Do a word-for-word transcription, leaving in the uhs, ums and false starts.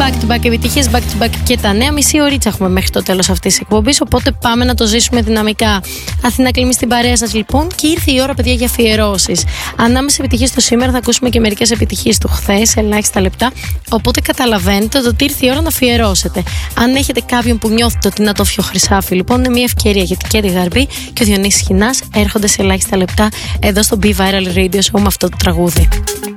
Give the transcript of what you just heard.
back to back επιτυχίες, back to back και τα νέα. Μισή ωρίτσα έχουμε μέχρι το τέλος αυτής της εκπομπής, οπότε πάμε να το ζήσουμε δυναμικά. Αθηνά Κλίμη στην παρέα σας λοιπόν, και ήρθε η ώρα, παιδιά, για αφιερώσεις. Ανάμεσα επιτυχίες του σήμερα θα ακούσουμε και μερικές επιτυχίες του χθες, σε ελάχιστα λεπτά. Οπότε καταλαβαίνετε ότι ήρθε η ώρα να αφιερώσετε. Αν έχετε κάποιον που νιώθετε ότι είναι το πιο χρυσάφι, λοιπόν, είναι μια ευκαιρία, γιατί και η Γαρμπή και ο Διονύσης Χινάς έρχονται σε ελάχιστα λεπτά εδώ στο Be Viral Radio Show με αυτό το τραγούδι.